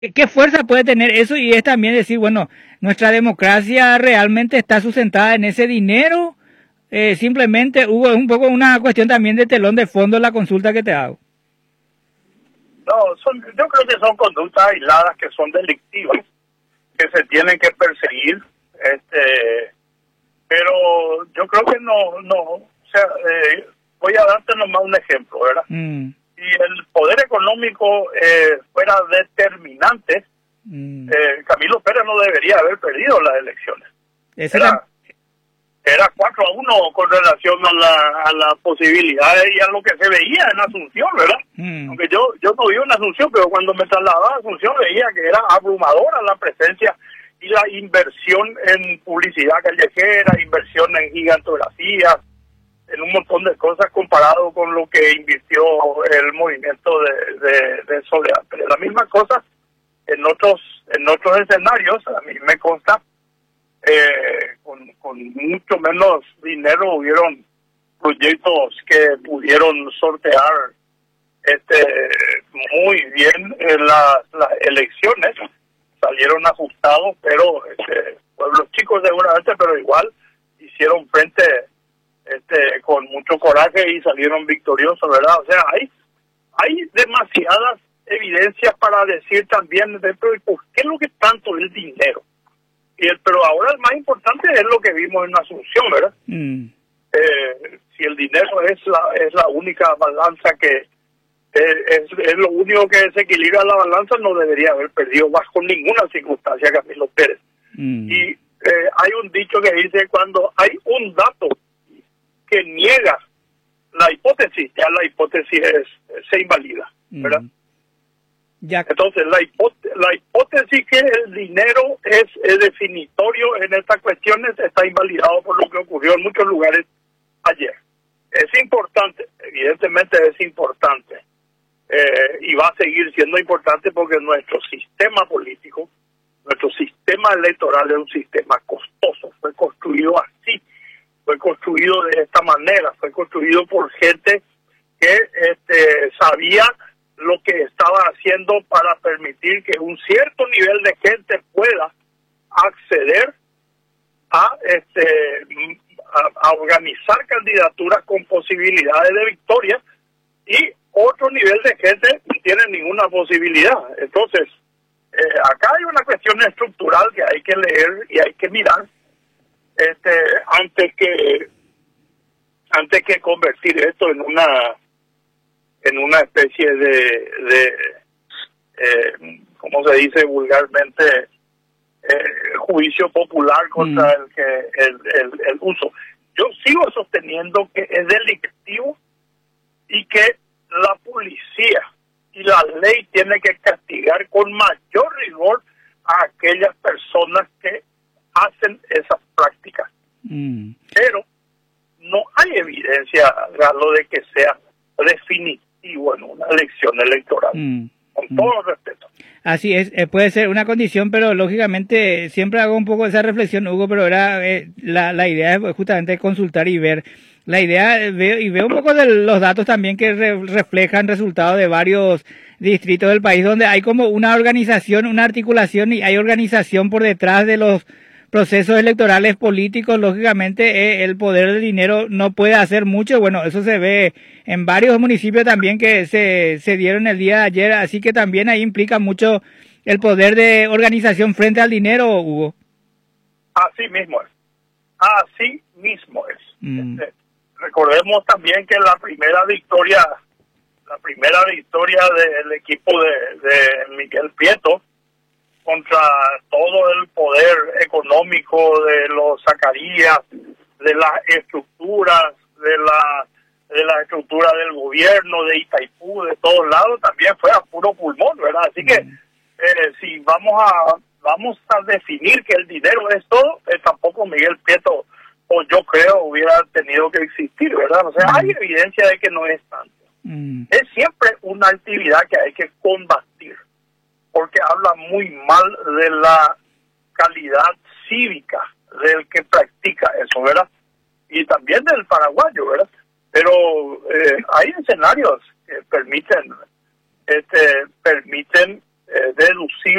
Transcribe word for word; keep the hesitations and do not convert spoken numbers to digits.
¿Qué, qué fuerza puede tener eso? Y es también decir, bueno, nuestra democracia realmente está sustentada en ese dinero. Eh, simplemente hubo un poco una cuestión también de telón de fondo la consulta que te hago. No, son, yo creo que son conductas aisladas que son delictivas, que se tienen que perseguir, este, pero yo creo que no, no, o sea, eh, voy a darte nomás un ejemplo, ¿verdad? Mm. Si el poder económico eh, fuera determinante, mm. eh, Camilo Pérez no debería haber perdido las elecciones. Ese era, era... era cuatro a uno con relación a la, a la posibilidad y a lo que se veía en Asunción, ¿verdad? Mm. Aunque yo yo no vivo en Asunción, pero cuando me trasladaba a Asunción veía que era abrumadora la presencia y la inversión en publicidad callejera, inversión en gigantografías, en un montón de cosas comparado con lo que invirtió el movimiento de, de, de Soledad. Pero la misma cosa en otros en otros escenarios, a mí me consta, eh, con, con mucho menos dinero hubieron proyectos que pudieron sortear este muy bien en las, las elecciones, salieron ajustados, pero este, pueblos chicos seguramente, pero igual hicieron frente este con mucho coraje y salieron victoriosos, ¿verdad? O sea, hay hay demasiadas evidencias para decir también, de, pero ¿por qué lo que tanto es dinero? Y el, pero ahora el más importante es lo que vimos en Asunción, ¿verdad? Mm. Eh, si el dinero es la es la única balanza que eh, es, es lo único que desequilibra la balanza, no debería haber perdido bajo ninguna circunstancia Camilo Pérez. Mm. Y eh, hay un dicho que dice, cuando hay un dato que niega la hipótesis, ya la hipótesis es, se invalida, ¿verdad? Mm. Ya. Entonces, la, hipótesis, la hipótesis que el dinero es, es definitorio en estas cuestiones está invalidado por lo que ocurrió en muchos lugares ayer. Es importante, evidentemente es importante, eh, y va a seguir siendo importante porque nuestro sistema político, nuestro sistema electoral es un sistema costoso, fue construido así, fue construido de esta manera, fue construido por gente que este, sabía lo que estaba haciendo para permitir que un cierto nivel de gente pueda acceder a este a, a organizar candidaturas con posibilidades de victoria, y otro nivel de gente no tiene ninguna posibilidad. Entonces, eh, acá hay una cuestión estructural que hay que leer y hay que mirar este antes que antes que convertir esto en una en una especie de, de eh, ¿cómo se dice vulgarmente? Eh, juicio popular contra mm. el que el, el, el uso. Yo sigo sosteniendo que es delictivo y que la policía y la ley tiene que castigar con mayor rigor a aquellas personas que hacen esas prácticas. Mm. Pero no hay evidencia, Galo, de que sea definitivo en una elección electoral. Mm. Con mm. todo respeto. Así es, eh, puede ser una condición, pero lógicamente siempre hago un poco esa reflexión, Hugo, pero era eh, la, la idea es justamente consultar y ver. La idea, eh, veo, y veo un poco de los datos también que re, reflejan resultados de varios distritos del país, donde hay como una organización, una articulación, y hay organización por detrás de los procesos electorales políticos. Lógicamente eh, el poder del dinero no puede hacer mucho. Bueno, eso se ve en varios municipios también que se, se dieron el día de ayer, así que también ahí implica mucho el poder de organización frente al dinero, Hugo. Así mismo es, así mismo es. Mm. Este, recordemos también que la primera victoria, la primera victoria del equipo de, de Miguel Prieto contra todo el poder económico de los Zacarías, de las estructuras, de la de la estructura del gobierno, de Itaipú, de todos lados, también fue a puro pulmón, ¿verdad? Así que eh, si vamos a vamos a definir que el dinero es todo, eh, tampoco Miguel Prieto, o yo creo, hubiera tenido que existir, ¿verdad? O sea, hay evidencia de que no es tanto. Mm. Es siempre una actividad que hay que combatir, porque habla muy mal de la calidad cívica del que practica eso, ¿verdad? Y también del paraguayo, ¿verdad? Pero eh, hay escenarios que permiten este permiten eh, deducible